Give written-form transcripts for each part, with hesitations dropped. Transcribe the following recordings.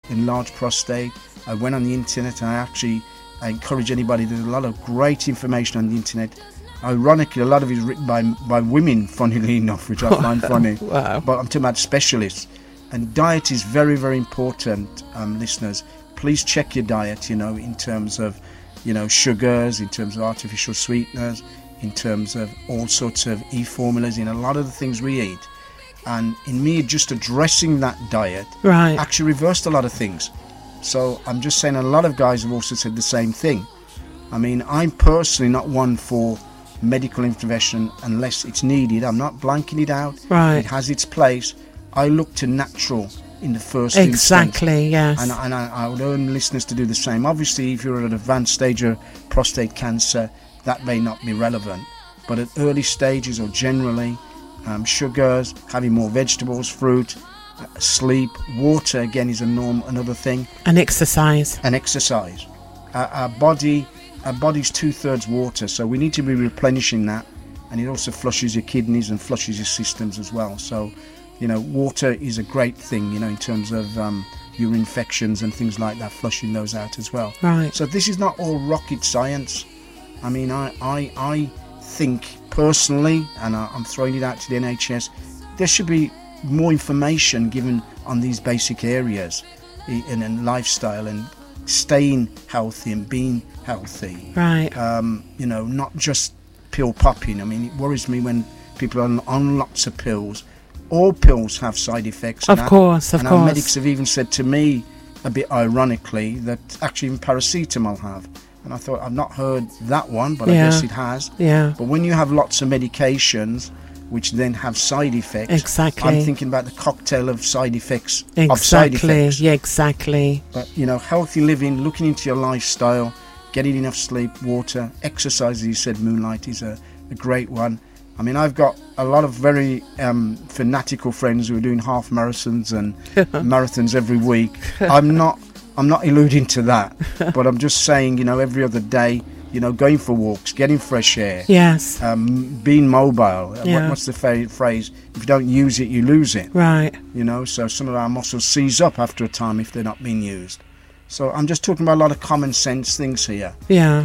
enlarged prostate. I went on the internet and I encourage anybody. There's a lot of great information on the internet. Ironically, a lot of it is written by women, funnily enough, which I find funny. Wow. But I'm talking about specialists. And diet is very, very important, listeners. Please check your diet, in terms of, sugars, in terms of artificial sweeteners, in terms of all sorts of e-formulas in a lot of the things we eat. And in me just addressing that diet actually reversed a lot of things. So I'm just saying a lot of guys have also said the same thing. I mean, I'm personally not one for medical intervention unless it's needed. I'm not blanking it out. It has its place. I look to natural in the first instance. Exactly, yes. And I would urge listeners to do the same. Obviously, if you're at an advanced stage of prostate cancer, that may not be relevant. But at early stages or generally, sugars, having more vegetables, fruit, sleep, water again is another thing. And exercise. Our body's 2/3 water, so we need to be replenishing that, and it also flushes your kidneys and flushes your systems as well. So, water is a great thing, in terms of your infections and things like that, flushing those out as well. Right. So this is not all rocket science. I mean, I think personally, and I'm throwing it out to the NHS, there should be more information given on these basic areas in lifestyle and staying healthy and being healthy. Right. Not just pill popping. I mean, it worries me when people are on lots of pills. All pills have side effects. Of course. Our medics have even said to me, a bit ironically, that actually even paracetamol have. And I thought, I've not heard that one, but I guess it has. Yeah. But when you have lots of medications, which then have side effects, exactly. I'm thinking about the cocktail of side effects. Exactly. Of side effects. Yeah, exactly. But, healthy living, looking into your lifestyle, getting enough sleep, water, exercise, as you said, Moonlight is a great one. I mean, I've got a lot of very fanatical friends who are doing half marathons and marathons every week. I'm not alluding to that, but I'm just saying, every other day, going for walks, getting fresh air. Yes. Being mobile. Yeah. What's the phrase? If you don't use it, you lose it. Right. So some of our muscles seize up after a time if they're not being used. So I'm just talking about a lot of common sense things here. Yeah.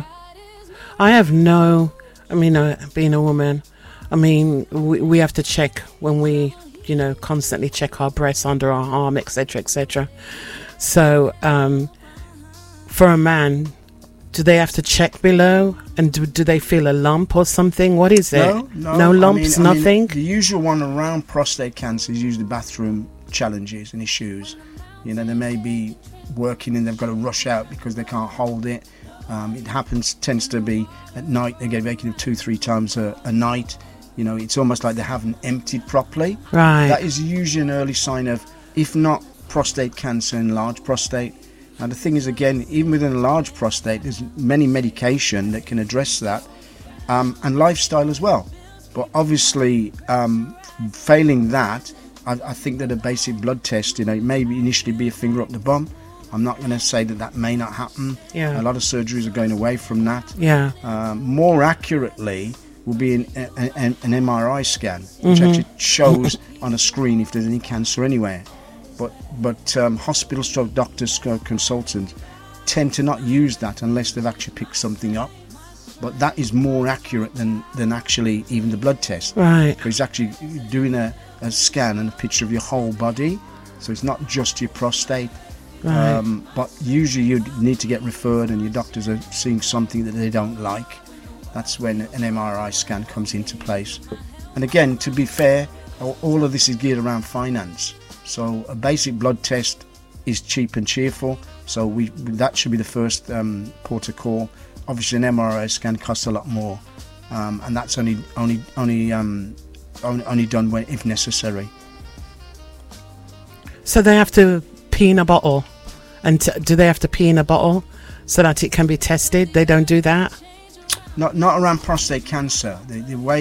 Being a woman, we have to check when we, constantly check our breasts, under our arm, etc., etc. So, for a man, do they have to check below? And do they feel a lump or something? What is it? No lumps, nothing? The usual one around prostate cancer is usually bathroom challenges and issues. They may be working and they've got to rush out because they can't hold it. It tends to be at night. They get vacated 2-3 times a night. It's almost like they haven't emptied properly. Right. That is usually an early sign of, if not prostate cancer, enlarged prostate. Now the thing is, again, even with an enlarged prostate, there's many medication that can address that, and lifestyle as well. But obviously, failing that, I think that a basic blood test, it may initially be a finger up the bum. I'm not going to say that may not happen. Yeah. A lot of surgeries are going away from that. Yeah. More accurately will be an MRI scan, which actually shows on a screen if there's any cancer anywhere. But hospital stroke doctors, consultants tend to not use that unless they've actually picked something up. But that is more accurate than actually even the blood test. Right. Because it's actually doing a scan and a picture of your whole body. So it's not just your prostate. Right. But usually you need to get referred and your doctors are seeing something that they don't like. That's when an MRI scan comes into place. And again, to be fair, all of this is geared around finance. So a basic blood test is cheap and cheerful. So that should be the first port of call. Obviously, an MRI scan costs a lot more, and that's only done when, if necessary. So they have to pee in a bottle, and do they have to pee in a bottle so that it can be tested? They don't do that. Not around prostate cancer. The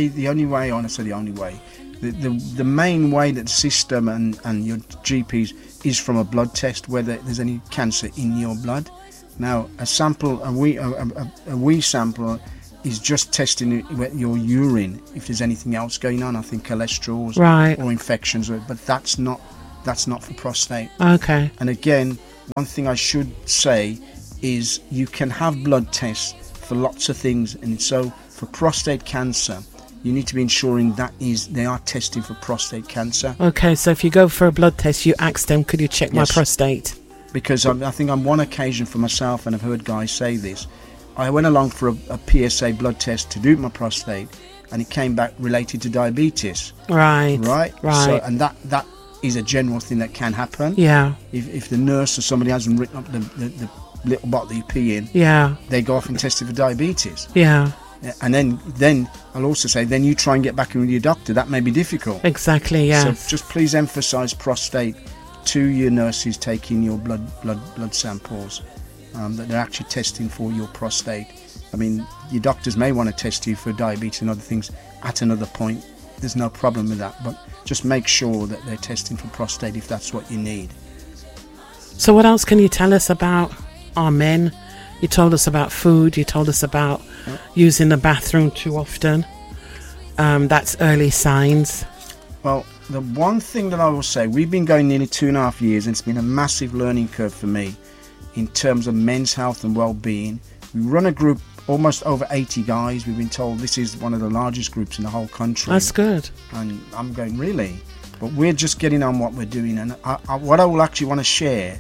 main way that the system and your GPs is from a blood test, whether there's any cancer in your blood. Now, a wee sample is just testing your urine if there's anything else going on. I think cholesterol or infections, but that's not for prostate. Okay. And again, one thing I should say is you can have blood tests for lots of things, and so for prostate cancer, you need to be ensuring they are testing for prostate cancer. Okay, so if you go for a blood test, you ask them, could you check my prostate? Because I think on one occasion for myself, and I've heard guys say this, I went along for a PSA blood test to do my prostate, and it came back related to diabetes. Right. So, and that is a general thing that can happen. Yeah. If the nurse or somebody hasn't written up the little bottle that you pee in, they go off and test it for diabetes. Yeah. And then I'll also say, then you try and get back in with your doctor. That may be difficult. Exactly, yes. So just please emphasise prostate to your nurses taking your blood samples, that they're actually testing for your prostate. I mean, your doctors may want to test you for diabetes and other things at another point. There's no problem with that, but just make sure that they're testing for prostate if that's what you need. So what else can you tell us about our men? You told us about food, you told us about using the bathroom too often. That's early signs. Well, the one thing that I will say, we've been going nearly 2.5 years, and it's been a massive learning curve for me in terms of men's health and well-being. We run a group, almost over 80 guys. We've been told this is one of the largest groups in the whole country. That's good. And I'm going, really? But we're just getting on what we're doing. And what I will actually want to share,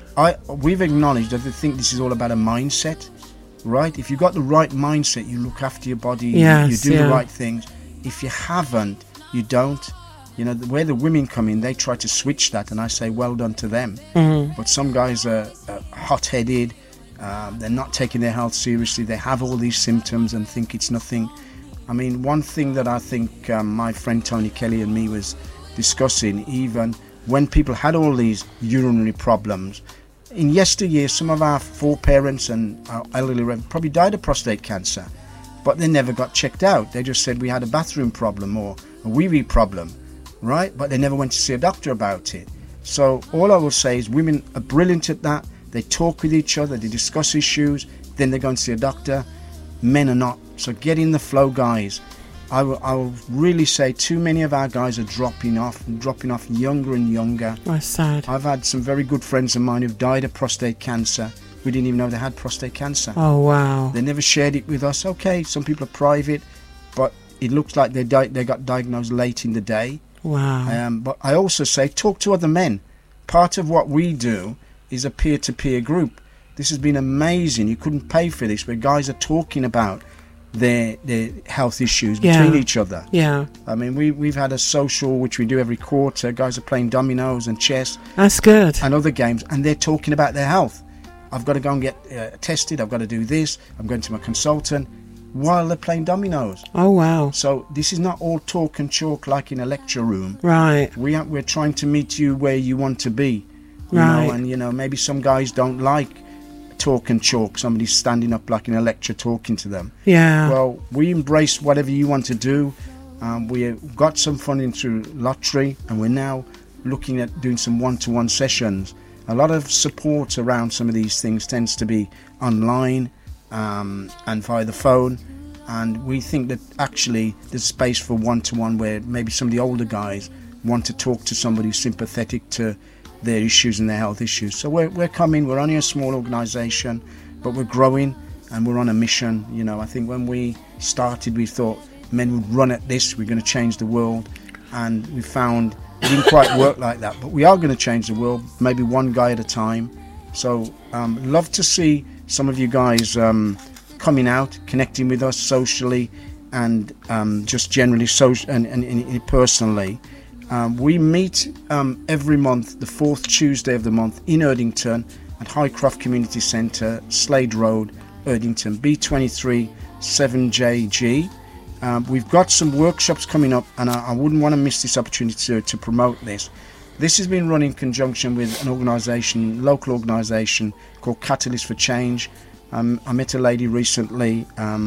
we've acknowledged that I think this is all about a mindset, right? If you've got the right mindset, you look after your body, you do the right things. If you haven't, you don't. You know, where the women come in, they try to switch that, and I say, well done to them. Mm-hmm. But some guys are hot-headed, they're not taking their health seriously, they have all these symptoms and think it's nothing. I mean, one thing that I think my friend Tony Kelly and me was discussing, even when people had all these urinary problems, in yesteryear, some of our foreparents and our elderly probably died of prostate cancer, but they never got checked out. They just said we had a bathroom problem or a wee-wee problem, right? But they never went to see a doctor about it. So all I will say is women are brilliant at that. They talk with each other, they discuss issues, then they go and see a doctor. Men are not. So get in the flow, guys. I will really say too many of our guys are dropping off younger and younger. That's sad. I've had some very good friends of mine who've died of prostate cancer. We didn't even know they had prostate cancer. Oh, wow. They never shared it with us. Okay, some people are private, but it looks like they got diagnosed late in the day. Wow. But I also say talk to other men. Part of what we do is a peer-to-peer group. This has been amazing. You couldn't pay for this, where guys are talking about their health issues between each other. Yeah. I mean, we've had a social, which we do every quarter. Guys are playing dominoes and chess. That's good. And other games, and they're talking about their health. I've got to go and get tested. I've got to do this. I'm going to my consultant while they're playing dominoes. Oh, wow. So this is not all talk and chalk like in a lecture room. Right. We're trying to meet you where you want to be. You right. know, and, maybe some guys don't like talk and chalk, somebody standing up like in a lecture talking to them. Yeah. Well, we embrace whatever you want to do. We got some funding through lottery, and we're now looking at doing some one-to-one sessions. A lot of support around some of these things tends to be online and via the phone, and we think that actually there's space for one-to-one where maybe some of the older guys want to talk to somebody who's sympathetic to their issues and their health issues. So we're coming. We're only a small organisation, but we're growing and we're on a mission. I think when we started, we thought men would run at this. We're going to change the world, and we found it didn't quite work like that. But we are going to change the world, maybe one guy at a time. So love to see some of you guys coming out, connecting with us socially, and just generally and personally. We meet every month, the fourth Tuesday of the month, in Erdington at Highcroft Community Centre, Slade Road, Erdington, B23 7JG. We've got some workshops coming up, and I wouldn't want to miss this opportunity to promote this. This has been run in conjunction with an organisation, local organisation called Catalyst for Change. I met a lady recently,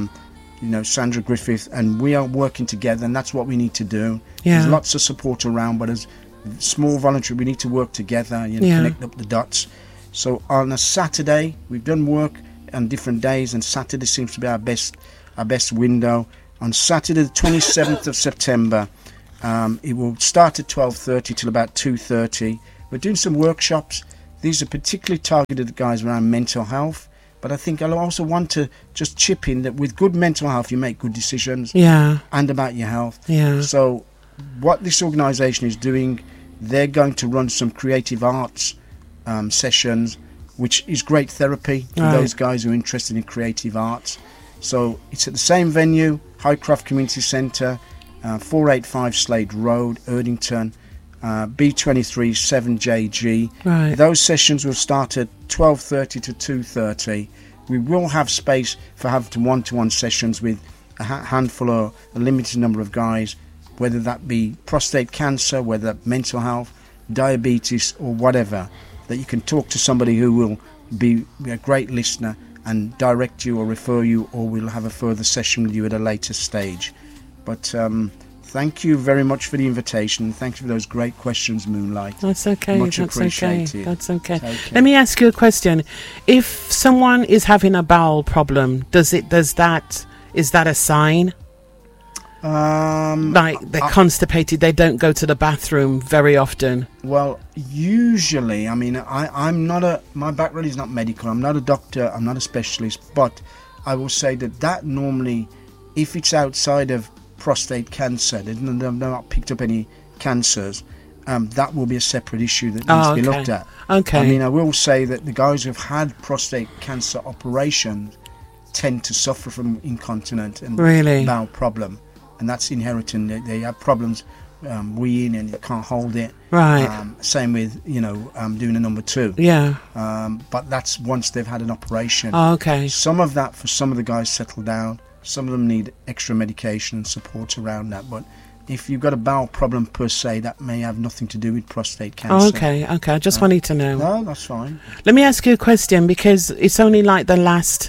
Sandra Griffith, and we are working together, and that's what we need to do. Yeah. There's lots of support around, but as small voluntary, we need to work together, connect up the dots. So on a Saturday, we've done work on different days, and Saturday seems to be our best window. On Saturday, the 27th of September, it will start at 12:30 till about 2:30. We're doing some workshops. these are particularly targeted at guys around mental health. But I think I'll also want to just chip in that with good mental health, you make good decisions. Yeah. And about your health. Yeah. So what this organisation is doing, they're going to run some creative arts sessions, which is great therapy for those guys who are interested in creative arts. So it's at the same venue, Highcroft Community Centre, 485 Slade Road, Erdington, B23 7JG. Right. Those sessions will start at 12:30 to 2:30. We will have space for having one-to-one sessions with a handful or a limited number of guys, whether that be prostate cancer, whether mental health, diabetes, or whatever, that you can talk to somebody who will be a great listener and direct you or refer you, or we'll have a further session with you at a later stage. But thank you very much for the invitation. Thank you for those great questions, Moonlight. That's okay. Much That's appreciated. okay. That's okay. Take care. Let me ask you a question. If someone is having a bowel problem, is that a sign? Like they're constipated, they don't go to the bathroom very often. Well, usually, I mean, I'm not my background is not medical. I'm not a doctor. I'm not a specialist. But I will say that normally, if it's outside of prostate cancer, they've not picked up any cancers, that will be a separate issue that needs to be looked at. Okay. I mean, I will say that the guys who've had prostate cancer operations tend to suffer from incontinence and bowel problem. And that's inherited. They have problems weeing and you can't hold it. Right. Same with, doing a number 2. Yeah. But that's once they've had an operation. Oh, okay. Some of that for some of the guys settle down. Some of them need extra medication and support around that. But if you've got a bowel problem per se, that may have nothing to do with prostate cancer. Oh, okay. I just wanted to know. No, that's fine. Let me ask you a question, because it's only like the last...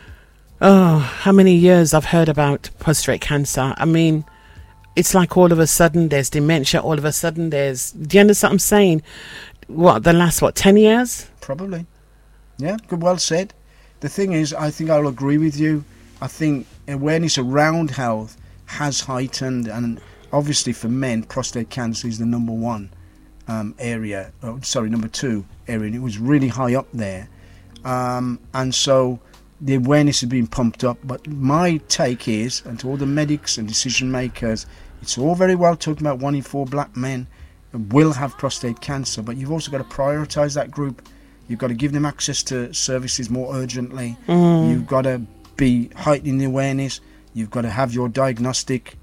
how many years I've heard about prostate cancer. I mean, it's like all of a sudden there's dementia, all of a sudden there's... Do you understand what I'm saying? The last 10 years? Probably. Yeah, good, well said. The thing is, I think I'll agree with you. I think awareness around health has heightened, and obviously for men, prostate cancer is the number 1 area. Number 2 area, and it was really high up there. And so... the awareness has been pumped up, but my take is, and to all the medics and decision makers, it's all very well talking about 1 in 4 black men will have prostate cancer, but you've also got to prioritise that group. You've got to give them access to services more urgently. You've got to be heightening the awareness. You've got to have your diagnostic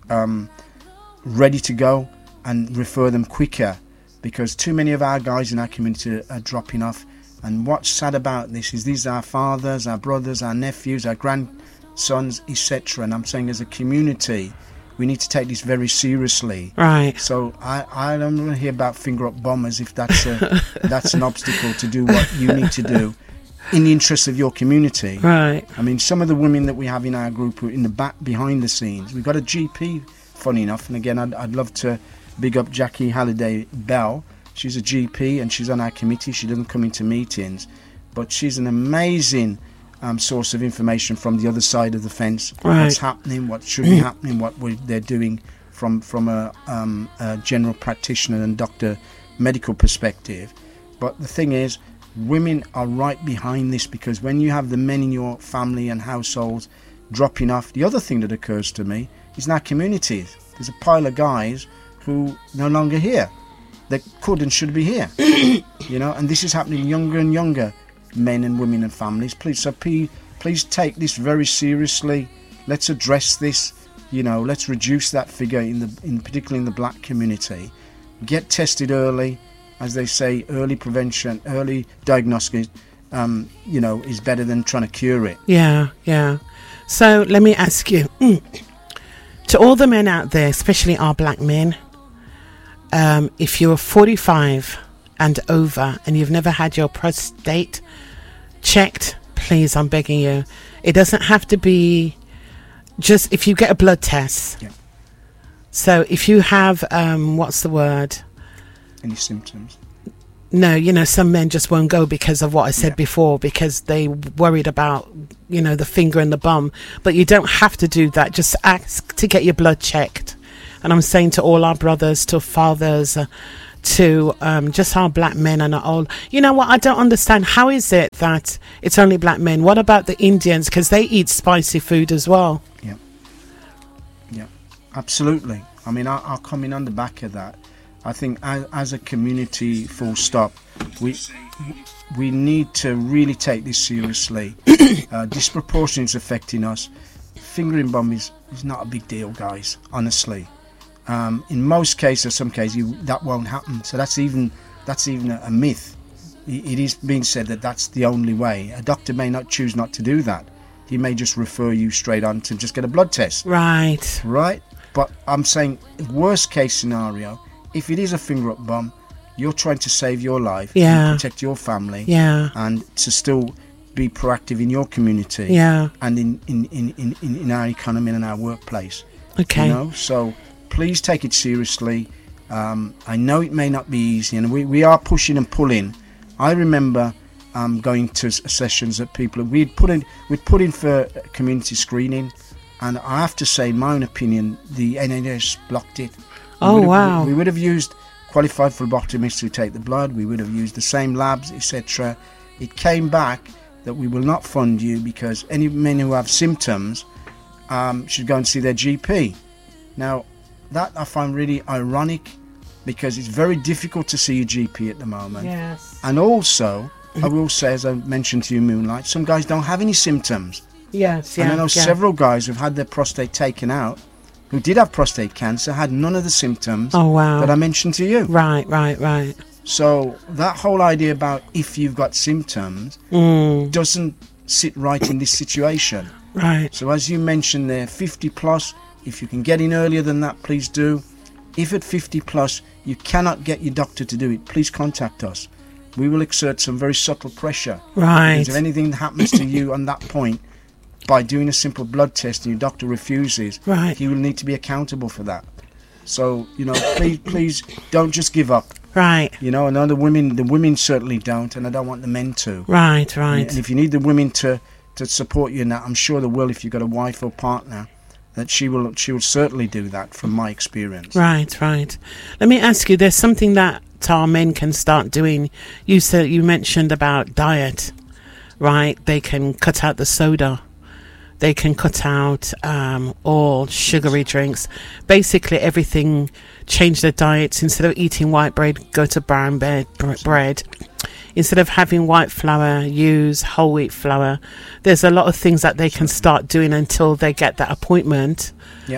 ready to go and refer them quicker, because too many of our guys in our community are dropping off. And what's sad about this is these are our fathers, our brothers, our nephews, our grandsons, etc. And I'm saying as a community, we need to take this very seriously. Right. So I don't want to hear about finger up bombers if that's that's an obstacle to do what you need to do in the interest of your community. Right. I mean, some of the women that we have in our group are in the back, behind the scenes. We've got a GP, funny enough, and again, I'd love to big up Jackie Halliday Bell. She's a GP and she's on our committee. She doesn't come into meetings, but she's an amazing source of information from the other side of the fence. Right. What's happening, what should be happening, what they're doing from a general practitioner and doctor medical perspective. But the thing is, women are right behind this, because when you have the men in your family and households dropping off, the other thing that occurs to me is in our communities, there's a pile of guys who no longer here. That could and should be here, and this is happening younger and younger men and women and families. Please take this very seriously. Let's address this. Let's reduce that figure particularly in the black community. Get tested early, as they say. Early prevention, early diagnosis, is better than trying to cure it. Yeah. So let me ask you, to all the men out there, especially our black men. If you're 45 and over and you've never had your prostate checked, please, I'm begging you. It doesn't have to be just if you get a blood test. Yeah. So if you have, what's the word? Any symptoms? No, some men just won't go because of what I said before, because they worried about, the finger and the bum. But you don't have to do that. Just ask to get your blood checked. And I'm saying to all our brothers, to fathers, to just how black men are not all. You know what? I don't understand. How is it that it's only black men? What about the Indians? Because they eat spicy food as well. Yeah, absolutely. I mean, I'll come in on the back of that. I think as a community, full stop, we need to really take this seriously. Disproportionately is affecting us. Fingering bomb is not a big deal, guys, honestly. In most cases, some cases, that won't happen. So that's even a myth. It is being said that that's the only way. A doctor may not choose not to do that. He may just refer you straight on to just get a blood test. Right. But I'm saying, worst case scenario, if it is a finger up bomb, you're trying to save your life, and protect your family, and to still be proactive in your community, and in our economy and in our workplace. Okay. You know, so please take it seriously. I know it may not be easy, and we are pushing and pulling. I remember going to sessions that people we'd put in for community screening, and I have to say, in my own opinion, the NHS blocked it. We would have used qualified phlebotomists to take the blood. We would have used the same labs, etc. It came back that we will not fund you because any men who have symptoms should go and see their GP. Now, that I find really ironic because it's very difficult to see your GP at the moment. Yes. And also, I will say, as I mentioned to you, Moonlight, some guys don't have any symptoms. Yes, and I know several guys who've had their prostate taken out, who did have prostate cancer, had none of the symptoms that I mentioned to you. Right. So that whole idea about if you've got symptoms doesn't sit right in this situation. Right. So as you mentioned there, 50 plus, if you can get in earlier than that, please do. If at 50 plus you cannot get your doctor to do it, please contact us. We will exert some very subtle pressure. Right. Because if anything happens to you on that point, by doing a simple blood test and your doctor refuses, you will need to be accountable for that. So, you know, please don't just give up. Right. You know, I know the women certainly don't, and I don't want the men to. Right. And if you need the women to support you in that, I'm sure they will if you've got a wife or partner, that she will certainly do that from my experience. Right. Let me ask you, there's something that our men can start doing. You mentioned about diet, right? They can cut out the soda. They can cut out all sugary drinks. Basically, everything. Change their diets. Instead of eating white bread, go to brown bread. Instead of having white flour, use whole wheat flour. There's a lot of things that they can start doing until they get that appointment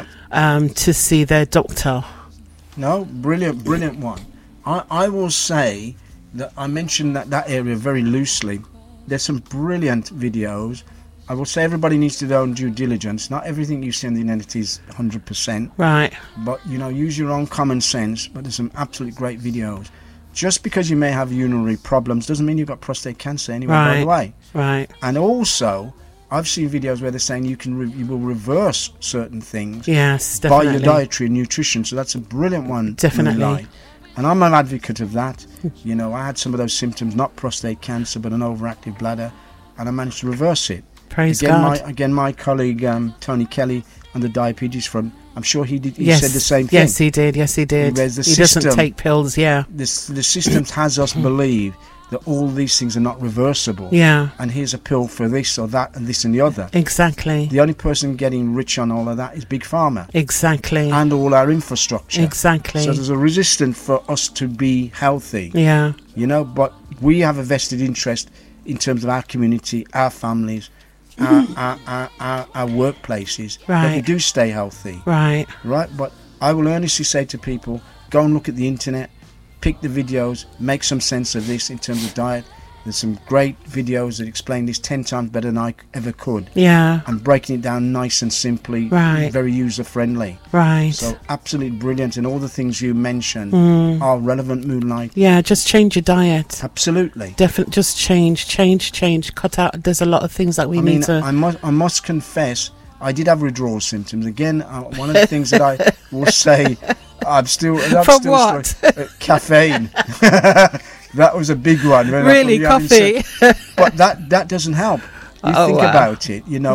to see their doctor. No, brilliant one. I will say that I mentioned that area very loosely. There's some brilliant videos. I will say everybody needs to do their own due diligence. Not everything you see on the internet is 100%. Right. But, you know, use your own common sense. But there's some absolutely great videos. Just because you may have urinary problems doesn't mean you've got prostate cancer anyway, by the way. Right. And also, I've seen videos where they're saying you will reverse certain things. Yes, definitely. By your dietary and nutrition. So that's a brilliant one. Definitely. And I'm an advocate of that. You know, I had some of those symptoms, not prostate cancer, but an overactive bladder, and I managed to reverse it. Praise God. My colleague Tony Kelly on the diabetes front, I'm sure he did. He said the same thing. Yes, he did. He doesn't take pills. Yeah. The system has us believe that all these things are not reversible. Yeah. And here's a pill for this or that and this and the other. Exactly. The only person getting rich on all of that is Big Pharma. Exactly. And all our infrastructure. Exactly. So there's a resistance for us to be healthy. Yeah. You know, but we have a vested interest in terms of our community, our families, our workplaces, that we do stay healthy. Right. But I will earnestly say to people, go and look at the internet, pick the videos, make some sense of this in terms of diet. There's some great videos that explain this 10 times better than I ever could. Yeah. And breaking it down nice and simply, very user friendly. Right. So absolutely brilliant, and all the things you mentioned are relevant, Moonlight. Yeah, just change your diet. Absolutely. Definitely, just change. Cut out. There's a lot of things that we need to. I must confess, I did have withdrawal symptoms. Again, one of the things that I will say, I'm still what? Caffeine. That was a big one. Really, coffee? But that doesn't help. You think about it, you know,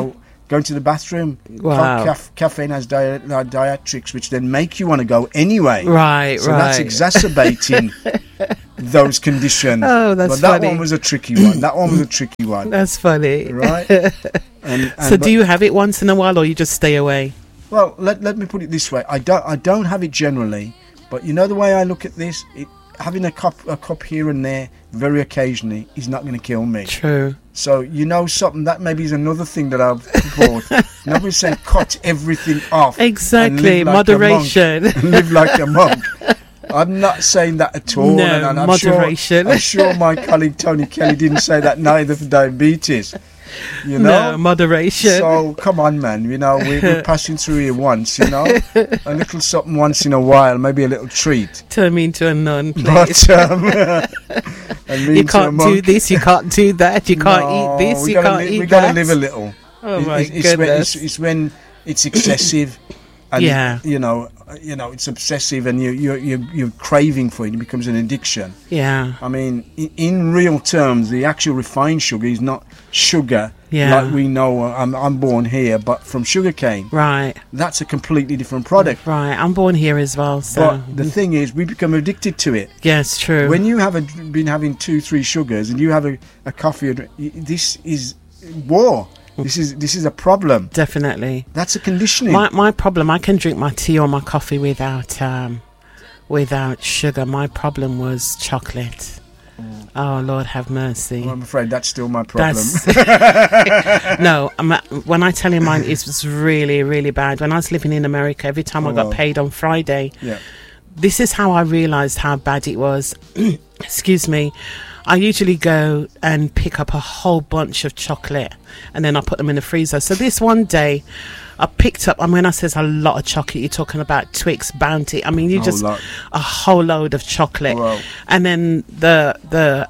going to the bathroom. Wow. Caffeine has diatrics, which then make you want to go anyway. Right, so right. that's exacerbating those conditions. Oh, that's but that funny. one was a tricky one. That's funny. Right? So do you have it once in a while, or you just stay away? Well, let me put it this way. I don't have it generally, but you know the way I look at this, having a cup here and there very occasionally is not going to kill me. True. So you know something, that maybe is another thing that I've bought. Nobody saying cut everything off. Exactly, and live like moderation. Live like a monk. I'm not saying that at all. No, and I'm moderation. I'm sure my colleague Tony Kelly didn't say that neither for diabetes. You know? No, moderation. So come on, man. You know, we're passing through here once. You know, a little something once in a while, maybe a little treat. Turn me into a nun, please. But and me You into a can't monk. do this, you can't do that, you can't eat this, you can't eat we that. gotta live a little. Oh my It's goodness. when it's excessive, and Yeah. you know, it's obsessive, and you're craving for it. It becomes an addiction. Yeah. I mean, in real terms, the actual refined sugar is not sugar Yeah. like we know. I'm born here, but from sugarcane. Right. That's a completely different product. Right. I'm born here as well, so. But the thing is, we become addicted to it. Yes, true. When you have been having 2-3 sugars and you have a coffee, this is war. This is a problem. Definitely. That's a conditioning. My problem, I can drink my tea or my coffee without sugar. My problem was chocolate. Oh, Lord have mercy. Well, I'm afraid that's still my problem. No, when I tell you mine, it was really, really bad. When I was living in America, every time I got paid on Friday, Yeah. this is how I realised how bad it was. Excuse me. I usually go and pick up a whole bunch of chocolate and then I put them in the freezer. So this one day I picked up, when I says a lot of chocolate, you're talking about Twix, Bounty. I mean, a whole load of chocolate. Wow. And then the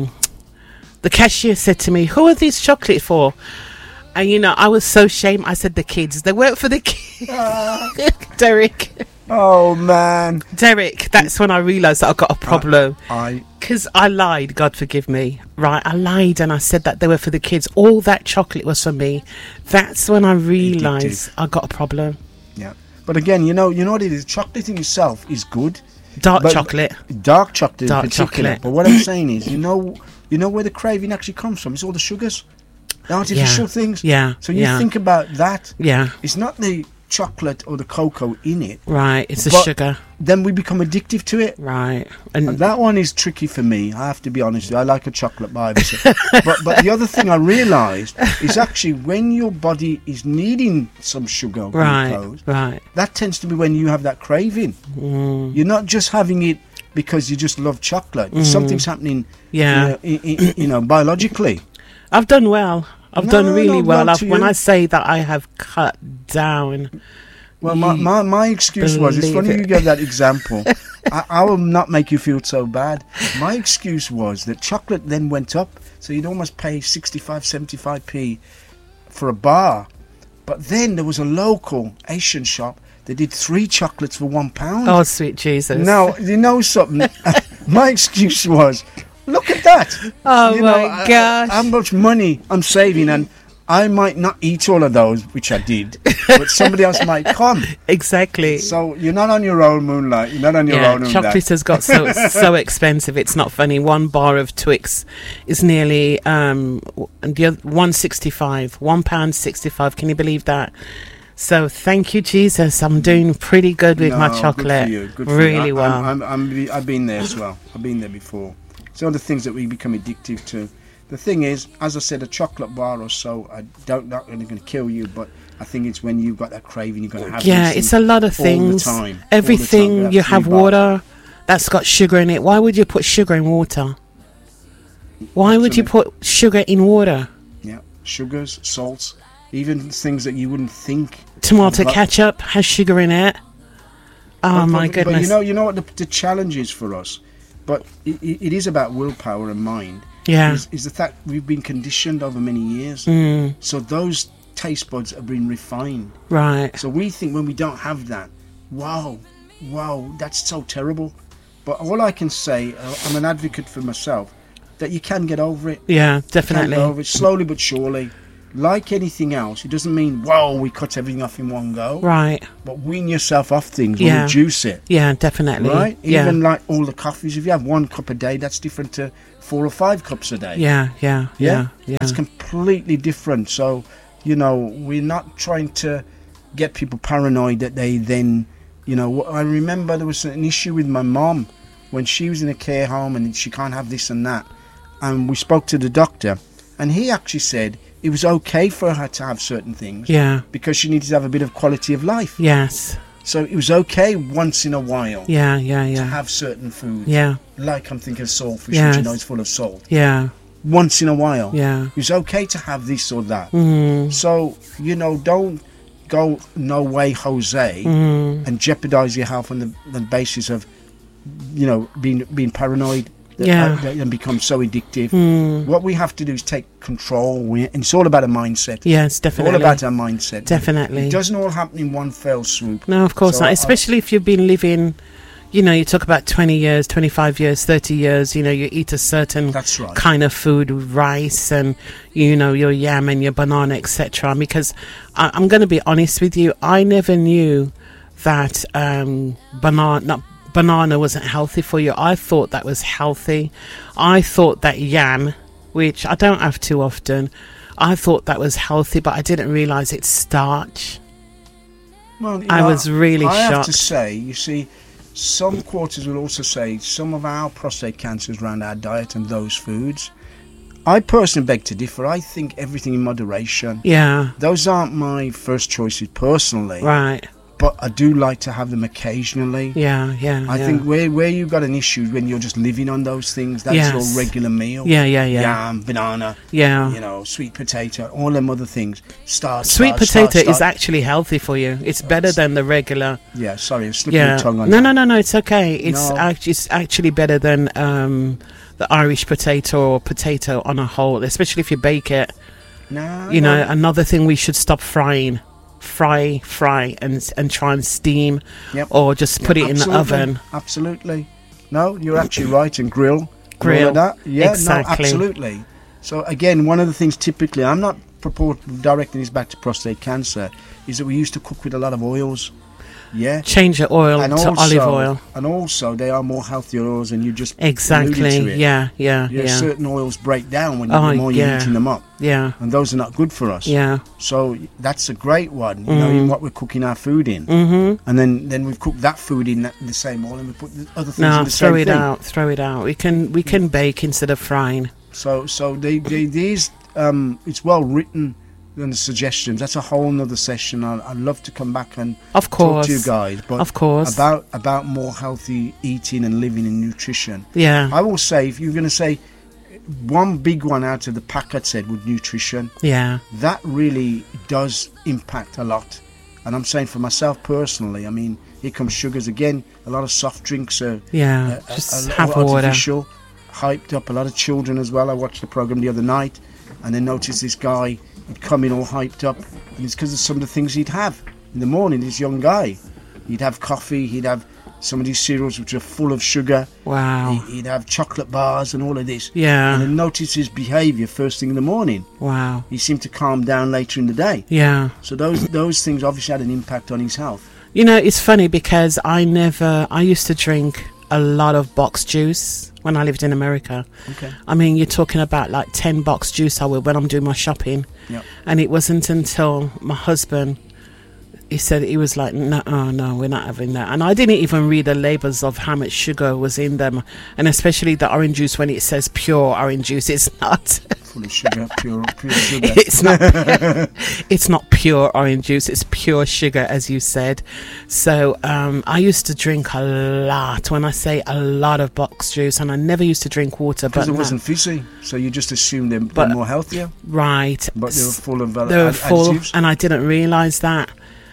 cashier said to me, "Who are these chocolate for?" And I was so ashamed. I said, "The kids." They weren't for the kids. Derek. Oh man, Derek, that's when I realised that I got a problem. I Because I lied, God forgive me. Right, I lied and I said that they were for the kids. All that chocolate was for me. That's when I realised I got a problem. yeah. But again, you know what it is. Chocolate in itself is good. Dark But chocolate. Dark chocolate Dark in particular. chocolate. But what I'm saying is, you know where the craving actually comes from. It's all the sugars, the artificial things. Yeah. So you think about that. Yeah. It's not the chocolate or the cocoa in it. Right, it's the But sugar. Then we become addictive to it. Right. And that one is tricky for me. I have to be honest with you. I like a chocolate bar. but the other thing I realised is actually when your body is needing some sugar or glucose, Right. that tends to be when you have that craving. You're not just having it because you just love chocolate. Something's happening Yeah. biologically. I've done well. I've done really well. not to When you. I say that I have cut down. Well, my excuse was, it's believe funny it. you gave that example. I will not make you feel so bad. My excuse was that chocolate then went up, so you'd almost pay 65, 75p for a bar. But then there was a local Asian shop that did 3 chocolates for £1. Oh, sweet Jesus. Now, you know something? My excuse was, look at that. Oh, my gosh. How much money I'm saving, and I might not eat all of those, which I did, but somebody else might come. Exactly. So you're not on your own, Moonlight. You're not on your own. Chocolate has got so expensive. It's not funny. One bar of Twix is nearly £1.65. £1.65. Can you believe that? So thank you, Jesus. I'm doing pretty good with my chocolate. Good for you. Really well. I've been there as well. I've been there before. It's one of the things that we become addictive to. The thing is, as I said, a chocolate bar or so, not going to kill you, but I think it's when you've got that craving, you're going to have Yeah, it's a lot of things. All the time. Everything, you have 3 bars. water that's got sugar in it. Why would you put sugar in water? Why would you put sugar in water? Yeah, sugars, salts, even things that you wouldn't think. Tomato ketchup has sugar in it. Oh, my goodness. But you know what the challenge is for us? But it is about willpower and mind. Yeah. Is the fact we've been conditioned over many years. So those taste buds have been refined. Right. So we think when we don't have that, wow, that's so terrible. But all I can say, I'm an advocate for myself, that you can get over it. Yeah, You can definitely. get over it slowly but surely. like anything else, it doesn't mean, whoa, we cut everything off in one go. Right. But wean yourself off things or Yeah. reduce it. Yeah, definitely. Right? Yeah. Even like all the coffees, if you have 1 cup a day, that's different to 4 or 5 cups a day. Yeah, yeah, yeah, yeah. It's completely different. So, you know, we're not trying to get people paranoid that they then, you know, I remember there was an issue with my mom when she was in a care home and she can't have this and that. And we spoke to the doctor and he actually said it was okay for her to have certain things. Yeah. Because she needed to have a bit of quality of life. Yes. So it was okay once in a while Yeah, yeah, to yeah. have certain foods. Yeah, Like I'm thinking of saltfish, Yes. which you know is full of salt. yeah, Once in a while. yeah. It was okay to have this or that. Mm, So, you know, don't go no way Jose and jeopardize your health on the basis of, you know, being paranoid. Yeah. And become so addictive. mm. What we have to do is take control. And it's all about a mindset. Yes, It's definitely. all about our mindset. Definitely. It doesn't all happen in one fell swoop. No, of course So not. Especially if you've been living, you know, you talk about 20 years, 25 years, 30 years, you know, you eat a certain That's right. kind of food, rice and, you know, your yam and your banana, etc. Because I'm going to be honest with you, I never knew that banana wasn't healthy for you. I thought that was healthy. I thought that yam, which I don't have too often, I thought that was healthy, but I didn't realise it's starch. Well, you I know, was really I have shocked. to say, you see, some quarters will also say some of our prostate cancer is around our diet and those foods. I personally beg to differ. I think everything in moderation. Yeah, Those aren't my first choices personally, right. but I do like to have them occasionally. Yeah, yeah. I yeah. think where you've got an issue when you're just living on those things, that's Yes. your regular meal. Yeah, yeah, yeah. Yam, banana, Yeah. you know, sweet potato, all them other things. Sweet potato is actually healthy for you. It's better than the regular. Yeah, sorry, I'm slipping Yeah. the tongue on No, that. no, it's okay. It's No. actually better than the Irish potato or potato on a whole, especially if you bake it. No, You know, no. another thing we should stop frying. Fry and try and steam Yep. or just put Yeah, it in the absolutely, oven. Absolutely. No, you're actually right. And grill. and all Grill. of that. Yeah, Exactly. no, absolutely. So again, one of the things typically, I'm not directing this back to prostate cancer, is that we used to cook with a lot of oils. Yeah. Change your oil And to also, olive oil. And also, they are more healthier oils, and you just alluded to Exactly. it. Yeah, yeah, Yeah, yeah. certain oils break down when Oh, the more you're yeah. heating them up, Yeah, and those are not good for us. yeah. So that's a great one. You know, in what we're cooking our food in, and then we've cooked that food in the same oil, and we put the other things in No, the throw same it thing. out. Throw it out. We can bake instead of frying. So these it's well written and the suggestions. That's a whole nother session. I'd love to come back and Of talk course. to you guys, but Of course. about more healthy eating and living and nutrition. Yeah. I will say, if you're going to say one big one out of the pack, I'd said with nutrition, Yeah. that really does impact a lot. And I'm saying for myself personally, I mean, here comes sugars again. A lot of soft drinks are Yeah. Just a have lot water. artificial, hyped up. A lot of children as well. I watched the program the other night, and then noticed this guy. He'd come in all hyped up, and it's because of some of the things he'd have in the morning. This young guy, he'd have coffee. He'd have some of these cereals which are full of sugar. Wow. He'd have chocolate bars and all of this. And Yeah. then notice his behaviour first thing in the morning. Wow. He seemed to calm down later in the day. Yeah. So those things obviously had an impact on his health. You know, it's funny because I used to drink a lot of box juice when I lived in America. Okay. I mean, you're talking about like 10 box juice I will when I'm doing my shopping. Yep. And it wasn't until my husband, he said, he was like, no, we're not having that. And I didn't even read the labels of how much sugar was in them. And especially the orange juice, when it says pure orange juice, it's not. Full of sugar, pure sugar. It's not. It's not pure orange juice. It's pure sugar, as you said. So I used to drink a lot. When I say a lot of box juice, and I never used to drink water, Because but it wasn't fizzy, so you just assumed they're But- more healthier. right. But they were full of They were full, additives. and I didn't realise that.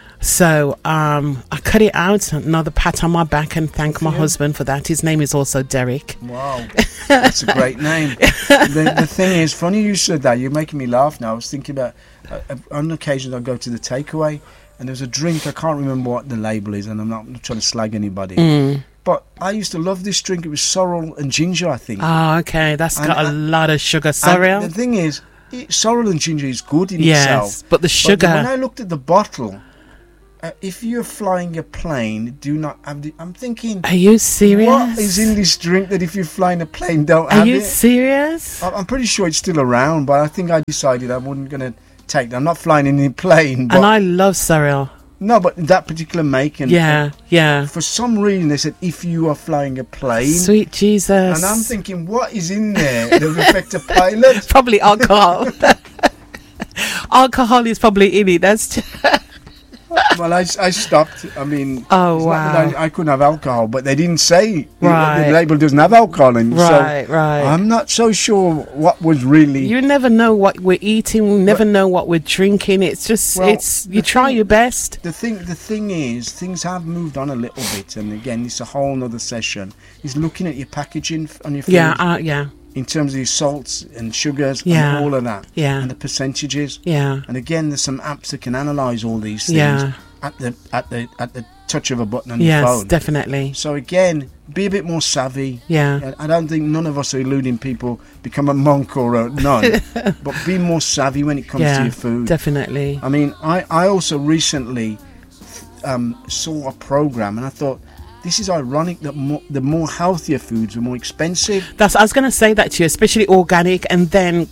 So I cut it out. Another pat on my back, and thank my Yeah. husband for that. His name is also Derek. Wow, that's a great name. The thing is, funny you said that. You're making me laugh now. I was thinking about on occasion I go to the takeaway, and there's a drink. I can't remember what the label is, and I'm not trying to slag anybody. But I used to love this drink. It was sorrel and ginger, I think. Oh, okay. That's got a And- lot of sugar. And Sorrel. the thing is, sorrel and ginger is good in Yes, itself. but the sugar. But when I looked at the bottle, if you're flying a plane, do not have the... I'm thinking... Are you serious? What is in this drink that if you're flying a plane, don't Are have you it? serious? I'm pretty sure it's still around, but I think I decided I wasn't going to take that. I'm not flying in a plane. But And I love sorrel. no, but that particular make. And Yeah. for some reason, they said, if you are flying a plane... Sweet Jesus. And I'm thinking, what is in there that will affect a pilot? Probably alcohol. Alcohol is probably in it. That's Well, I stopped. I mean, Oh, it's not that wow. I couldn't have alcohol, but they didn't say Right. the label doesn't have alcohol in. right, So right. I'm not so sure what was really. You never know what we're eating. We never know what we're drinking. It's just, Well, you try your best. The thing is, things have moved on a little bit, and again, it's a whole other session. Is looking at your packaging on your food Yeah. in terms of your salts and sugars Yeah. and all of that, Yeah. and the percentages. Yeah. And again, there's some apps that can analyse all these things Yeah. at the touch of a button on your Yes, phone. definitely. So again, be a bit more savvy. Yeah. I don't think none of us are eluding people become a monk or a nun, but be more savvy when it comes to Yeah, your food. definitely. I mean, I also recently saw a program, and I thought this is ironic that the more healthier foods are more expensive. I was going to say that to you, especially organic. And then,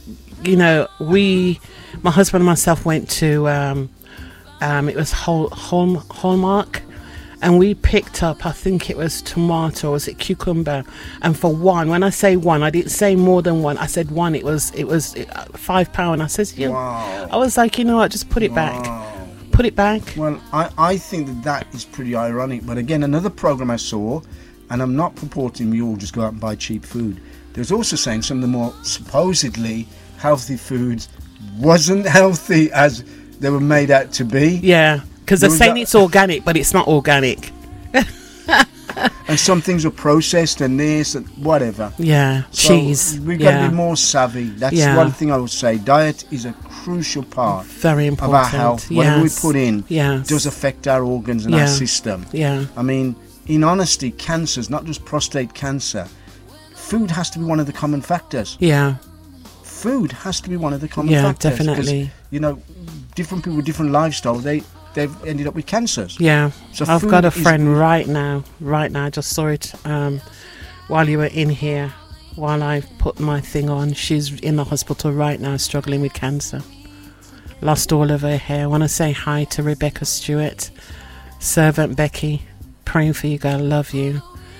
my husband and myself went to, it was Hallmark, and we picked up, I think it was tomato, or was it cucumber? And for one, when I say one, I didn't say more than one. I said one. It was £5. I says, Wow. I was like, you know what? Just put it back. Wow. Put it back. Well, I think that is pretty ironic. But again, another program I saw, and I'm not purporting we all just go out and buy cheap food. There's also saying some of the more supposedly healthy foods wasn't healthy as they were made out to be. Yeah, because they're There was saying that- it's organic, but it's not organic. And some things are processed and this and whatever. Yeah, So cheese. We've got to Yeah, be more savvy. That's Yeah. one thing I would say. Diet is a crucial part very of important. our health. Whatever we Yes. put in Yes. does affect our organs and Yeah. our system. Yeah, I mean, in honesty, cancers, not just prostate cancer, food has to be one of the common factors. yeah, Food has to be one of the common yeah, factors. 'cause, definitely. different people with different lifestyles, they've ended up with cancers. Yeah, So I've food got a is friend good. right now. I just saw it while you were in here. While I put my thing on, she's in the hospital right now, struggling with cancer. Lost all of her hair. I want to say hi to Rebecca Stewart, servant Becky. Praying for you, girl. Love you.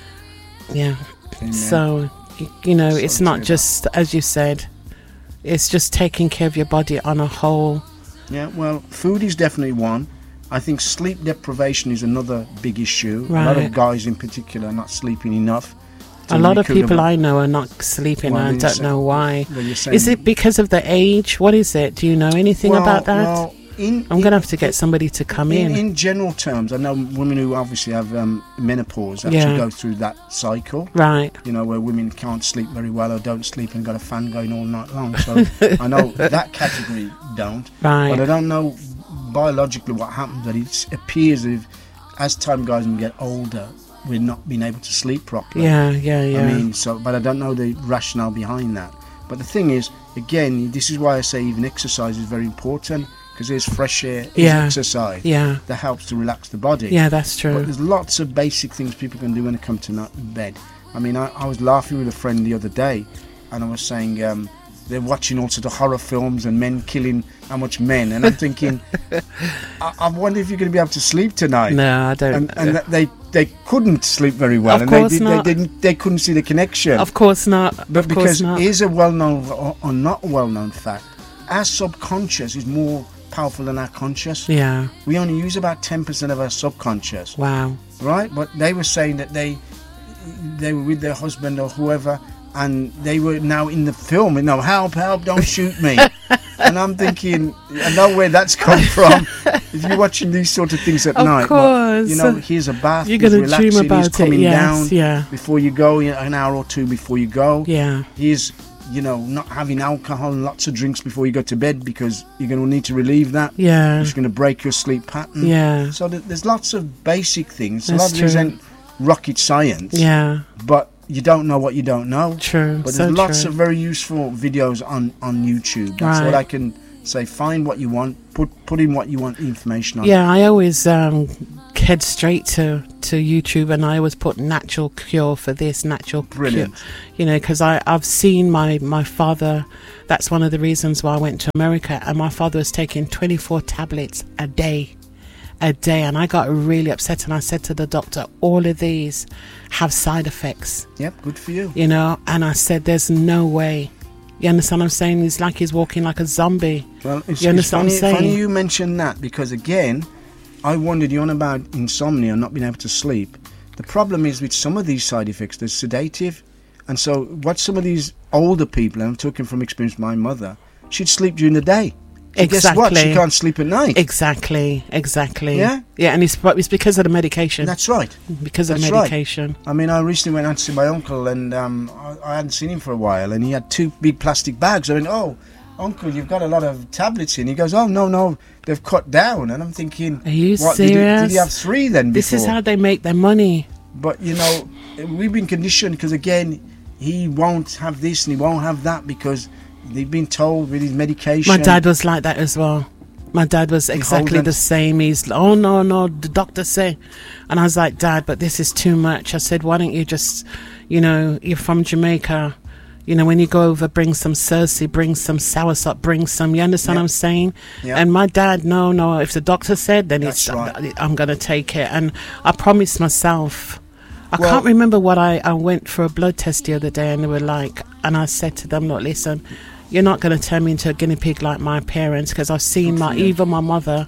Yeah. Amen. So, it's So not true. just, as you said, it's just taking care of your body on a whole. Yeah, well, food is definitely one. I think sleep deprivation is another big issue. A lot Right. of guys in particular are not sleeping enough. A lot of recoup people them. I know are not sleeping. Well, I then you don't say- know why. Well, you're saying- Is it because of the age? What is it? Do you know anything about that? Well, I'm going to have to get somebody to come in. In general terms, I know women who obviously have menopause actually Yeah. go through that cycle. Right. Where women can't sleep very well or don't sleep and got a fan going all night long. So I know that category don't. Right. But I don't know biologically what happens, but it appears as time goes and we get older, we're not being able to sleep properly. Yeah. I mean, but I don't know the rationale behind that. But the thing is, again, this is why I say even exercise is very important, because there's fresh air, there's Yeah. exercise Yeah. that helps to relax the body. Yeah, that's But true. there's lots of basic things people can do when they come to bed. I mean, I was laughing with a friend the other day, and I was saying they're watching all sorts of horror films and men killing how much men, and I'm thinking, I wonder if you're going to be able to sleep tonight. No, I don't. And that they couldn't sleep very well, Of and course not. they couldn't see the connection. Of course not. But Of course because not. here's a well-known or not well-known fact, our subconscious is more powerful than our conscious. Yeah. We only use about 10% of our subconscious, Wow. right? But they were saying that they were with their husband or whoever, and they were now in the film, help, don't shoot me. And I'm thinking, I know where that's come from. If you're watching these sort of things at Of night, course. but, here's a bath, You're he's going to dream relaxing, about he's coming it. Yes. down Yeah. before you go, an hour or two before you go. Yeah. Here's, not having alcohol and lots of drinks before you go to bed, because you're going to need to relieve that. Yeah. It's going to break your sleep pattern. Yeah. So there's lots of basic things. A That's lot of these true. ain't rocket science. Yeah. But, you don't know what you don't know. True. But So there's lots true. of very useful videos on YouTube. That's Right. what I can say. Find what you want, put in what you want information on. Yeah, I always head straight to YouTube, and I always put natural cure for this, natural Brilliant. cure. You know, because I've seen my father. That's one of the reasons why I went to America, and my father was taking 24 tablets a day, and I got really upset, and I said to the doctor, all of these have side effects, Yep, good for you. you know, and I said, there's no way. You understand what I'm saying? It's like he's walking like a zombie. Well, it's, You it's understand what I'm saying? funny you mention that, because again, I wondered, you on about insomnia and not being able to sleep. The problem is with some of these side effects, they're sedative. And so what some of these older people, and I'm talking from experience, my mother, she'd sleep during the day. So guess what? She Exactly. can't sleep at night. Exactly. Yeah? Yeah, and it's because of the medication. That's right. Because of That's right. medication. I mean, I recently went out to see my uncle, and I hadn't seen him for a while, and he had 2 big plastic bags. I went, "Oh, uncle, you've got a lot of tablets in." He goes, "Oh, no, they've cut down." And I'm thinking, Are you what, serious? Did he have 3 then before? This is how they make their money. But, you know, we've been conditioned, because, again, he won't have this and he won't have that because they've been told with his medication. My dad was like that as well. My dad was exactly hold the it. same. He's, oh, no, the doctor said. And I was like, Dad, but this is too much. I said, why don't you just, you know, you're from Jamaica. You know, when you go over, bring some Cersei, bring some soursop, bring some, you understand Yeah. what I'm saying? Yeah. And my dad, no, if the doctor said, then That's it's, right. I'm going to take it. And I promised myself, I Well- can't remember what I went for a blood test the other day, and they were like, and I said to them, look, listen, you're not going to turn me into a guinea pig like my parents, because I've seen Good for you. even my mother,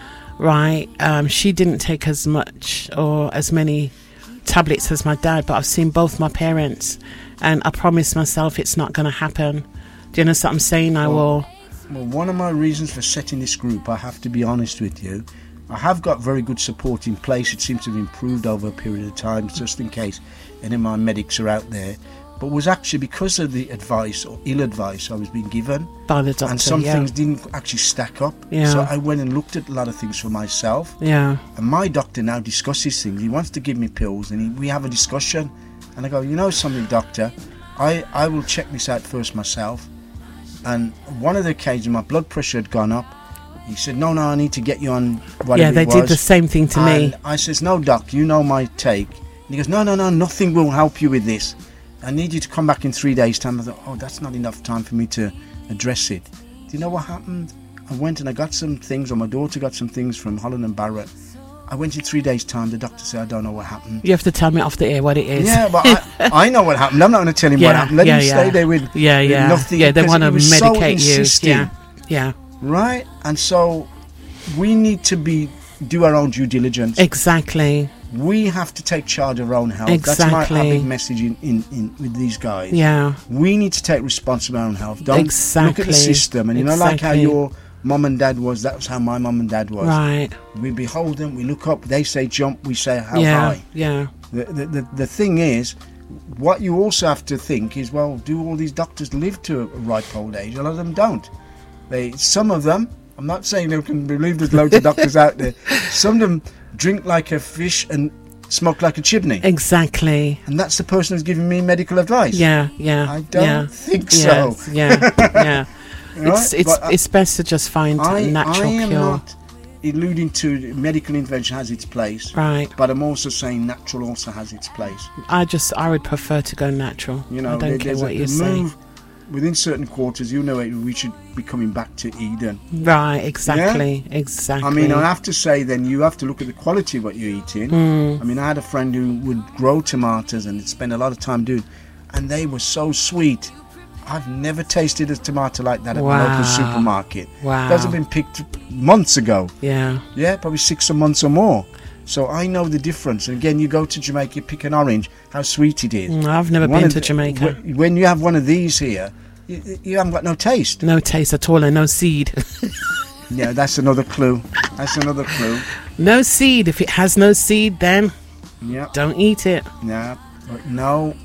right, she didn't take as much or as many tablets as my dad, but I've seen both my parents, and I promised myself it's not going to happen. Do you understand what I'm saying? I will. Well, one of my reasons for setting this group, I have to be honest with you, I have got very good support in place. It seems to have improved over a period of time, just in case any of my medics are out there. But it was actually because of the advice or ill advice I was being given, By the doctor, and some yeah. things didn't actually stack up. Yeah. So I went and looked at a lot of things for myself. Yeah. And my doctor now discusses things. He wants to give me pills, and we have a discussion. And I go, you know something, doctor? I will check this out first myself. And one of the occasions, my blood pressure had gone up. He said, no, I need to get you on whatever Yeah, they it was. did the same thing to me. And I says, no, doc, you know my take. And he goes, no, nothing will help you with this. I need you to come back in 3 days' time. I thought, oh, that's not enough time for me to address it. Do you know what happened? I went and I got some things, or my daughter got some things from Holland and Barrett. I went in 3 days' time. The doctor said, I don't know what happened. You have to tell me off the air what it is. Yeah, but I know what happened. I'm not going to tell him what happened. Let him stay there with nothing. Yeah, they because want to he was so medicate you. insisting, Yeah. right? And so we need to do our own due diligence. Exactly. We have to take charge of our own health. That's my Exactly. big message in with these guys. Yeah. We need to take responsibility of our own health. Don't look at Exactly. the system. And you know, like how Exactly. your mum and dad was, that was how my mum and dad was. Right. We behold them, we look up, they say jump, we say how Yeah. high. Yeah. The thing is, what you also have to think is, well, do all these doctors live to a ripe old age? A lot of them don't. Some of them, I'm not saying they can believe there's loads of doctors out there, some of them drink like a fish and smoke like a chimney. Exactly. And that's the person who's giving me medical advice. Yeah. I don't think so. Yes, yeah. Right? It's best to just find a natural I am cure. not alluding to medical intervention has its place, Right. but I'm also saying natural also has its place. I would prefer to go natural. You know, I don't care there's what a you say. move within certain quarters. You know, we should be coming back to Eden. Right. Exactly. Exactly. I mean, I have to say, then you have to look at the quality of what you're eating. I mean, I had a friend who would grow tomatoes and spend a lot of time doing, and they were so sweet. I've never tasted a tomato like that at my Wow. local supermarket. Wow. Those have been picked months ago. Yeah. Yeah, probably 6 months or more. So I know the difference. And again, you go to Jamaica, you pick an orange, how sweet it is. I've never One been of to the- Jamaica. When you have one of these here, you haven't got no taste. No taste at all and no seed. Yeah, that's another clue. That's another clue. No seed. If it has no seed, then Yeah, don't eat it. yeah. But no,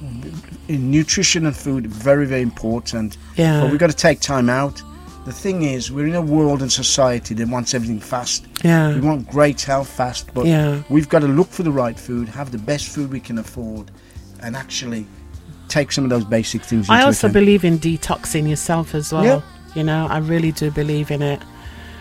in nutrition and food, very, very important. Yeah. But we've got to take time out. The thing is, we're in a world and society that wants everything fast. Yeah. We want great health fast, but Yeah. we've got to look for the right food, have the best food we can afford, and actually take some of those basic things into I also account. believe in detoxing yourself as well. Yeah. You know, I really do believe in it.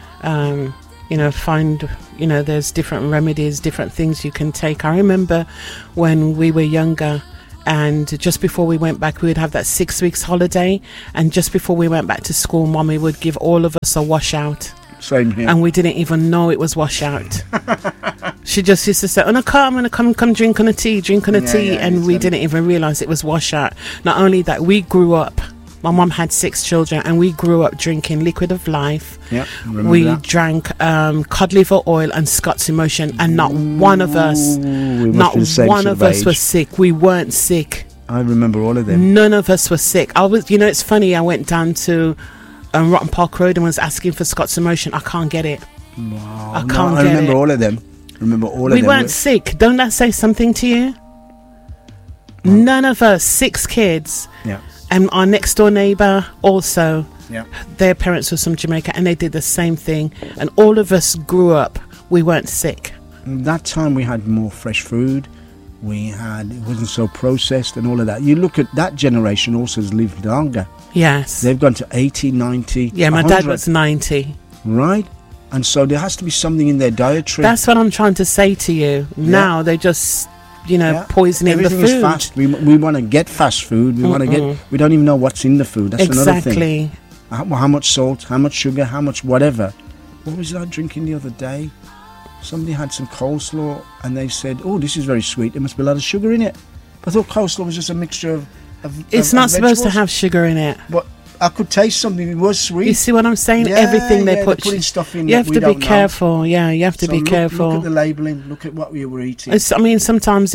You know, there's different remedies, different things you can take. I remember when we were younger, and just before we went back, we would have that 6 weeks holiday, and just before we went back to school, Mommy would give all of us a washout. Same here. And we didn't even know it was washout. She just used to say, "Oh no, I'm gonna come drink on a tea," and we didn't even realise it was washout. Not only that, we grew up. My mum had 6 children, and we grew up drinking Liquid of Life. Yeah, remember we that. drank cod liver oil and Scott's Emotion, and not one of us, was sick. We weren't sick. I remember all of them. None of us were sick. It's funny. I went down to Rotten Park Road and was asking for Scott's Emotion. I can't get it. Wow. I can't I get remember it. all of them. We weren't sick. Don't that say something to you? None of us, 6 kids. Yeah. And our next door neighbour also, Yeah. their parents were from Jamaica, and they did the same thing. And all of us grew up, we weren't sick. That time we had more fresh food. It wasn't so processed and all of that. You look at that generation also has lived longer. Yes. They've gone to 80, 90, Yeah, my 100. dad was 90. Right? And so there has to be something in their dietary. That's what I'm trying to say to you. Now they just, poisoning Everything the food. is fast. We want to get fast food. We don't even know what's in the food. That's another thing. Exactly. How much salt, how much sugar, how much whatever. What was I drinking the other day? Somebody had some coleslaw and they said, "Oh, this is very sweet. There must be a lot of sugar in it." But I thought coleslaw was just a mixture of It's of not supposed to vegetables. have sugar in it. But I could taste something. It was sweet. You see what I'm saying? Yeah, Everything they yeah, put. they're putting stuff in You that have we to be don't know. careful. Yeah, you have to So be careful. Look at the labelling. Look at what we were eating. Sometimes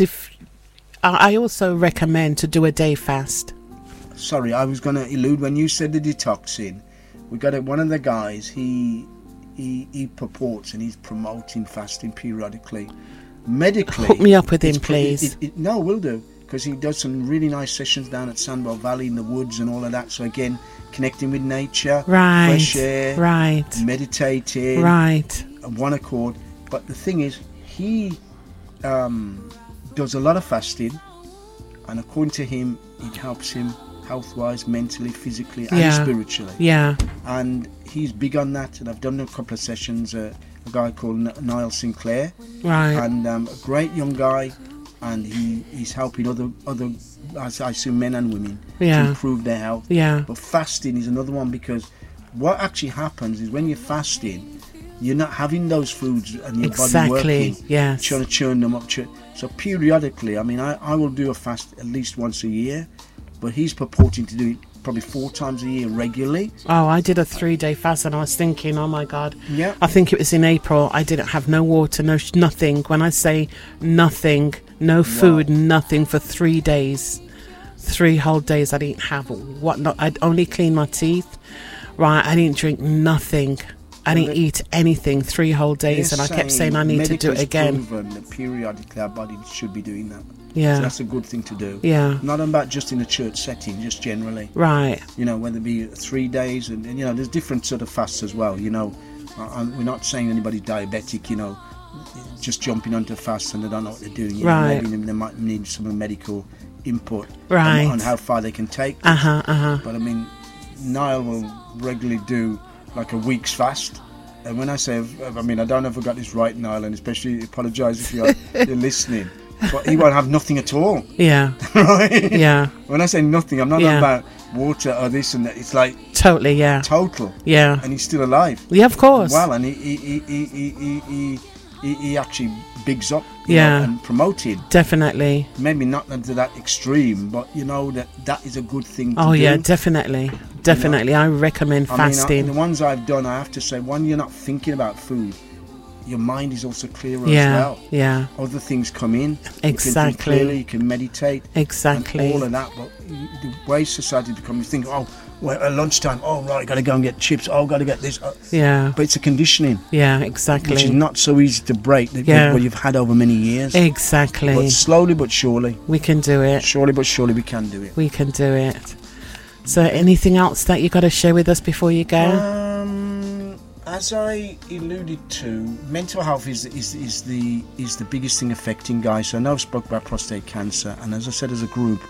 I also recommend to do a day fast. Sorry, I was going to elude when you said the detoxing. We got one of the guys. He purports and he's promoting fasting periodically. Medically, Hook me up with him, it's please. No, will do, because he does some really nice sessions down at Sandwell Valley in the woods and all of that. So again, connecting with nature, Right. fresh air, Right. meditating, Right. one accord. But the thing is, he does a lot of fasting, and according to him, it helps him health-wise, mentally, physically, and Yeah. spiritually. Yeah. And he's big on that. And I've done a couple of sessions. A guy called Niall Sinclair, Right. and a great young guy, and he's helping other I assume men and women Yeah. to improve their health. Yeah. But fasting is another one, because what actually happens is when you're fasting, you're not having those foods and your body Exactly. working, Yes. trying to churn them up. So periodically, I mean, I will do a fast at least once a year, but he's purporting to do it probably 4 times a year regularly. Oh, I did a 3-day fast, and I was thinking, oh my God. Yeah. I think it was in April. I didn't have no water, nothing. When I say nothing, no food, nothing for 3 days. 3 whole days I didn't have whatnot. I'd only clean my teeth. Right, I didn't drink nothing. I didn't eat anything 3 whole days, and I kept saying I need to do it again. Proven that periodically our body should be doing that. Yeah. So that's a good thing to do. Yeah. Not about just in a church setting, just generally. Right. Whether it be 3 days, and there's different sort of fasts as well. We're not saying anybody's diabetic, just jumping onto fasts and they don't know what they're doing. Right. Maybe they might need some medical input Right. on how far they can take this. But I mean, Niall will regularly do like a week's fast. And when I say, I don't know if I got this right, Niall, and especially apologise if you're listening, but he won't have nothing at all. Yeah. Right? Yeah. When I say nothing, I'm not Yeah. about water or this and that. It's like Totally. Yeah. total, Yeah. and he's still alive. Yeah. Of course. Well, and he actually bigs up, Yeah. and promoted. Definitely. Maybe not to that extreme, but that is a good thing to Oh do. yeah. Definitely. Definitely. I recommend fasting. The ones I've done, I have to say, one, you're not thinking about food. Your mind is also clearer Yeah. as well. Yeah. Other things come in. You can think Exactly. clearly, you can meditate. Exactly. And all of that. But the way society becomes, you think, oh, well, at lunchtime, oh, right, got to go and get chips. Oh, got to get this. Yeah. But it's a conditioning, Yeah. Exactly. which is not so easy to break, Yeah. what you've had over many years. Exactly. But slowly but surely, We can do it. surely but surely we can do it. We can do it. So, anything else that you got to share with us before you go? As I alluded to, mental health is the biggest thing affecting guys. So I know I've spoke about prostate cancer, and as I said, as a group,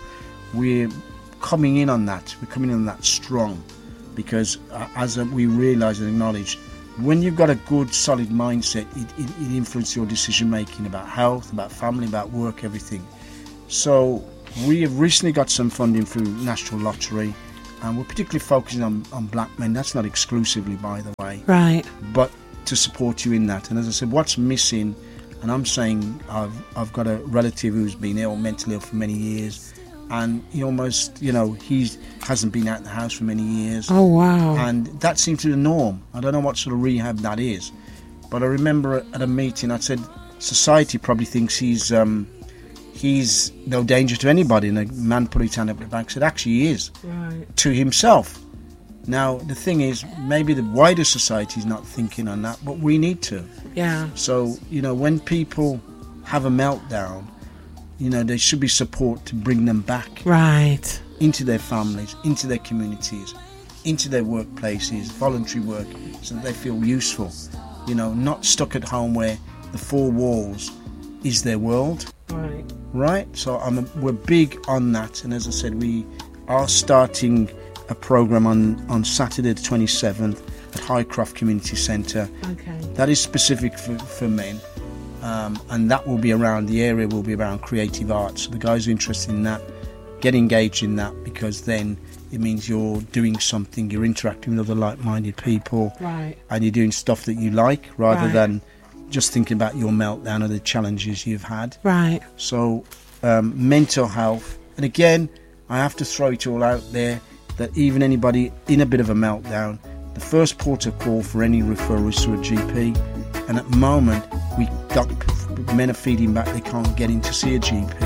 we're coming in on that. We're coming in on that strong, because as we realise and acknowledge, when you've got a good, solid mindset, it influences your decision making about health, about family, about work, everything. So we have recently got some funding through National Lottery, and we're particularly focusing on black men. That's not exclusively, by the way. Right. But to support you in that. And as I said, what's missing, and I'm saying I've got a relative who's been ill, mentally ill for many years, and he almost, he hasn't been out of the house for many years. Oh, wow. And that seems to be the norm. I don't know what sort of rehab that is, but I remember at a meeting I said society probably thinks he's no danger to anybody, and a man put his hand up the back and said actually he is, Right. to himself. Now the thing is, maybe the wider society is not thinking on that, but we need to. Yeah. So when people have a meltdown, there should be support to bring them back Right. into their families, into their communities, into their workplaces, voluntary work, so that they feel useful. Not stuck at home where the four walls is their world. Right. Right? So we're big on that, and as I said, we are starting a program on Saturday the 27th at Highcroft Community Centre. Okay. That is specific for men. And that will be around, the area will be around creative arts. So the guys who are interested in that, get engaged in that, because then it means you're doing something, you're interacting with other like-minded people, Right. and you're doing stuff that you like, rather Right. than just thinking about your meltdown or the challenges you've had. Right. So mental health, and again, I have to throw it all out there, that even anybody in a bit of a meltdown, the first port of call for any referral is to a GP. And at the moment, men are feeding back they can't get in to see a GP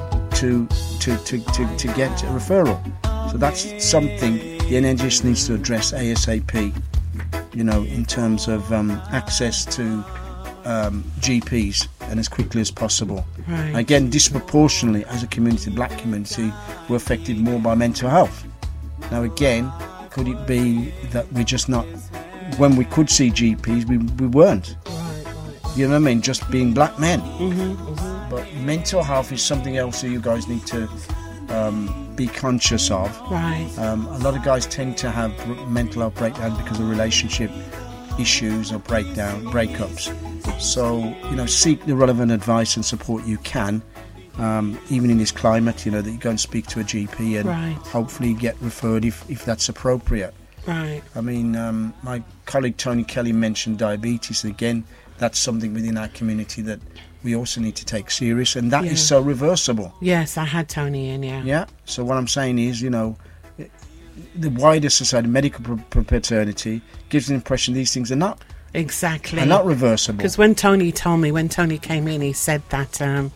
to get a referral. So that's something the NHS needs to address ASAP, in terms of access to GPs, and as quickly as possible. Right. Again, disproportionately, as a community, black community, we're affected more by mental health. Now again, could it be that we're just not, when we could see GPs, we weren't? You know what I mean? Just being black men. But mental health is something else that you guys need to be conscious of. Right. A lot of guys tend to have mental health breakdowns because of relationship issues or breakups. So, seek the relevant advice and support you can, even in this climate, that you go and speak to a GP and Right. hopefully get referred if that's appropriate. Right. I mean, my colleague Tony Kelly mentioned diabetes. Again, that's something within our community that we also need to take serious, and that is so reversible. Yes, I had Tony in, yeah. Yeah. So what I'm saying is, the wider society, medical fraternity, gives the impression these things are not reversible. Because when Tony came in, he said that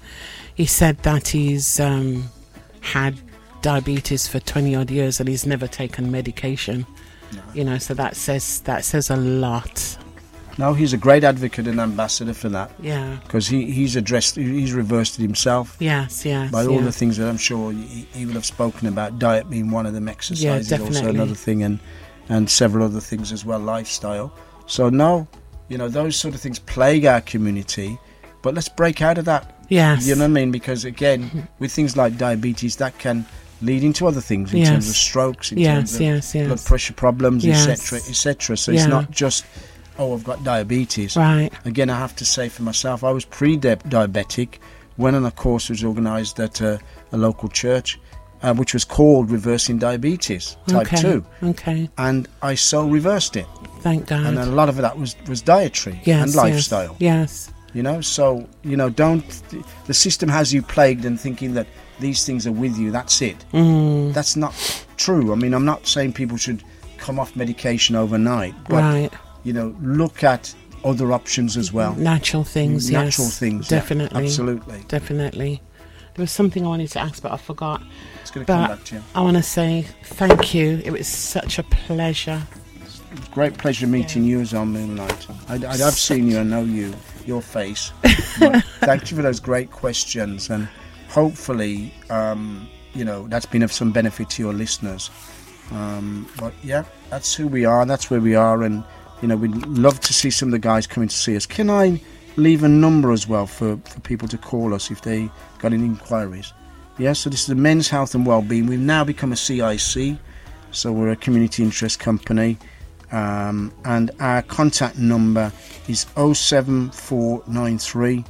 he's had diabetes for 20 odd years and he's never taken medication. No. So that says a lot. No, he's a great advocate and ambassador for that. Yeah. Because he's reversed it himself. Yes. By all the things that I'm sure he would have spoken about, diet being one of them, exercise is also another thing, and several other things as well, lifestyle. So those sort of things plague our community, but let's break out of that. Yes. You know what I mean? Because again, with things like diabetes, that can lead into other things in terms of strokes, in terms of blood pressure problems, etc. So it's not just, I've got diabetes. Right. Again, I have to say for myself, I was pre-diabetic, went on a course that was organised at a local church, which was called Reversing Diabetes Type 2. Okay. And I so reversed it. Thank God. And a lot of that was dietary and lifestyle. Yes. So, don't, the system has you plagued and thinking that these things are with you, that's it. That's not true. I mean, I'm not saying people should come off medication overnight, but, look at other options as well. Natural things, definitely. Yeah, absolutely. Definitely. There was something I wanted to ask, but I forgot. It's going to come back to you. I want to say thank you. It was such a pleasure. It's a great pleasure meeting you as on Moonlight. I've seen you, I know your face. But thank you for those great questions, and hopefully, that's been of some benefit to your listeners. But yeah, that's who we are, that's where we are, and we'd love to see some of the guys coming to see us. Can I leave a number as well for people to call us if they got any inquiries? Yeah, so this is the Men's Health and Wellbeing. We've now become a CIC, so we're a community interest company, and our contact number is 07493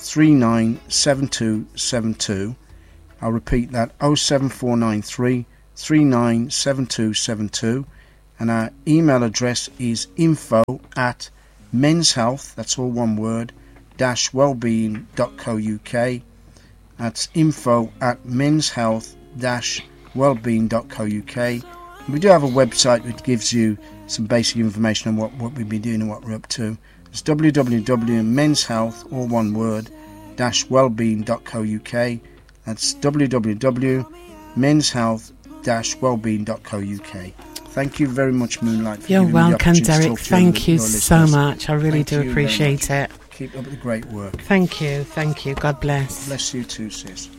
397272. I'll repeat that, 07493 397272, and our email address is info@menshealth, that's all one word, -wellbeing.co.uk. That's info@menshealth-wellbeing.co.uk. We do have a website that gives you some basic information on what we've been doing and what we're up to. It's www.menshealth, all one word, -wellbeing.co.uk. That's www.menshealth-wellbeing.co.uk. Thank you very much, Moonlight. For You're giving me the welcome, opportunity to Derek. talk to Thank you your so listeners. much. I really Thank do you very appreciate much. it. Keep up the great work. Thank you. God bless. Bless you too, sis.